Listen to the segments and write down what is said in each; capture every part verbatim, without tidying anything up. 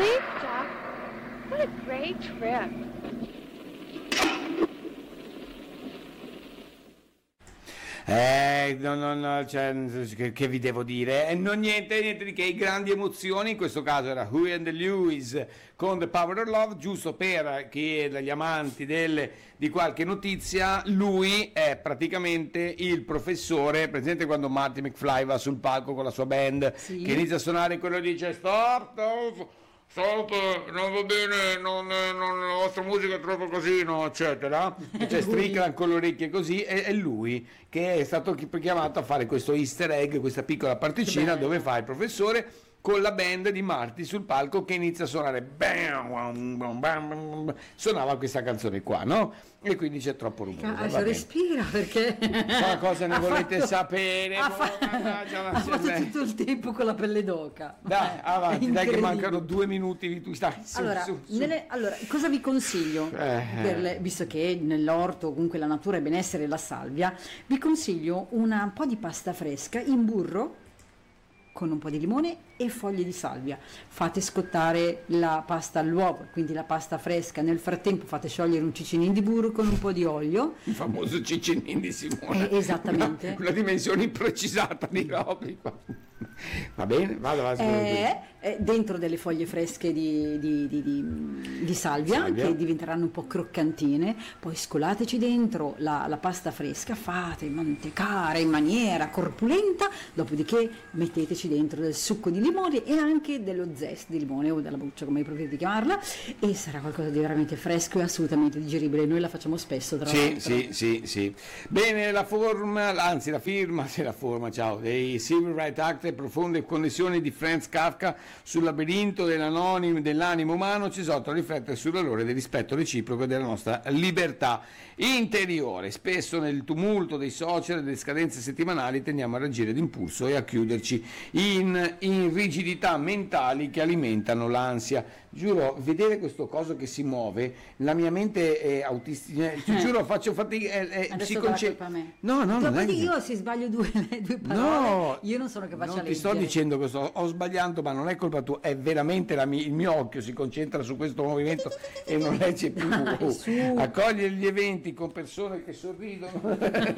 Thanks, Doc. What a great trip. Eh, no, no, no, cioè, che, che vi devo dire? Eh, non niente, niente di che, grandi emozioni, in questo caso era Huey and the Lewis con The Power of Love, giusto per chi è gli amanti del, di qualche notizia, lui è praticamente il professore, presente quando Marty McFly va sul palco con la sua band, sì, che inizia a suonare e quello dice stop, stop, stop, non va bene, non, non, la vostra musica è troppo casino, eccetera, e c'è Strickland con le orecchie così, è, è lui che è stato chiamato a fare questo easter egg, questa piccola particina dove fa il professore con la band di Marty sul palco che inizia a suonare, bam, bam, bam, suonava questa canzone qua, no? E quindi c'è troppo rumore. Adesso respira, perché ma cosa ne volete fatto, sapere? Ha, fa- ha fatto tutto il tempo con la pelle d'oca. Dai, avanti, dai che mancano due minuti, tu stai su, allora, su, su. Nelle, allora, cosa vi consiglio? Eh. Per le, visto che nell'orto comunque la natura è benessere e la salvia, vi consiglio una, un po' di pasta fresca in burro con un po' di limone e foglie di salvia. Fate scottare la pasta all'uovo, quindi la pasta fresca. Nel frattempo fate sciogliere un cicinin di burro con un po' di olio. Il famoso cicinin di Simone. Eh, esattamente. Una, una dimensione imprecisata di robe. Va bene, vado, vado. Eh, eh, dentro delle foglie fresche di, di, di, di, di salvia, salvia che diventeranno un po' croccantine, poi scolateci dentro la, la pasta fresca, fate mantecare in maniera corpulenta, dopodiché metteteci dentro del succo di limone e anche dello zest di limone o della buccia, come preferite chiamarla, e sarà qualcosa di veramente fresco e assolutamente digeribile. Noi la facciamo spesso, tra sì, l'altro. Sì, sì, sì. Bene, la forma, anzi la firma, sì, la forma, ciao, dei Civil Rights Act e profonde connessioni di Franz Kafka sul labirinto dell'animo umano ci esorta a riflettere sul valore del rispetto reciproco della nostra libertà interiore. Spesso nel tumulto dei social e delle scadenze settimanali tendiamo a reagire d'impulso e a chiuderci in, in rigidità mentali che alimentano l'ansia. Giuro, vedere questo coso che si muove, la mia mente è autistica, ti giuro, faccio fatica. Eh, eh, si concentra. No, no, non è io se sbaglio due, due parole, no, io non sono capace non a leggere. Ti sto dicendo che sto, ho sbagliato, ma non è colpa tua, è veramente la mia, il mio occhio si concentra su questo movimento e non legge più. Dai, accogliere gli eventi con persone che sorridono.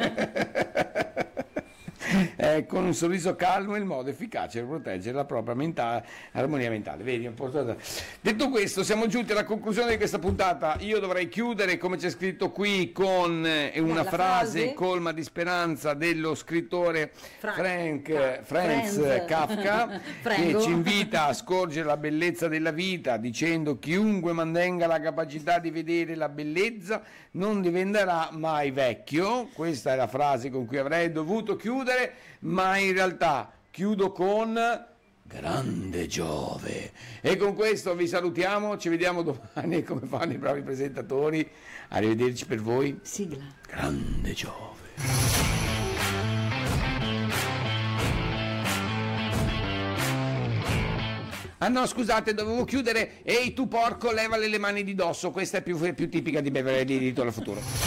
Eh, con un sorriso calmo è il modo efficace per proteggere la propria mentale, armonia mentale. Vedi, detto questo, siamo giunti alla conclusione di questa puntata. Io dovrei chiudere, come c'è scritto qui, con eh, una frase, frase colma di speranza dello scrittore Frank, Frank Ca- Franz Franz. Kafka, che ci invita a scorgere la bellezza della vita dicendo: chiunque mantenga la capacità di vedere la bellezza non diventerà mai vecchio. Questa è la frase con cui avrei dovuto chiudere, ma in realtà chiudo con grande Giove. E con questo vi salutiamo, ci vediamo domani come fanno i bravi presentatori. Arrivederci per voi. Sigla. Grande Giove. Ah no, scusate, dovevo chiudere. Ehi tu porco, levale le mani di dosso. Questa è più, è più tipica di Beverly di Ritorno al Futuro.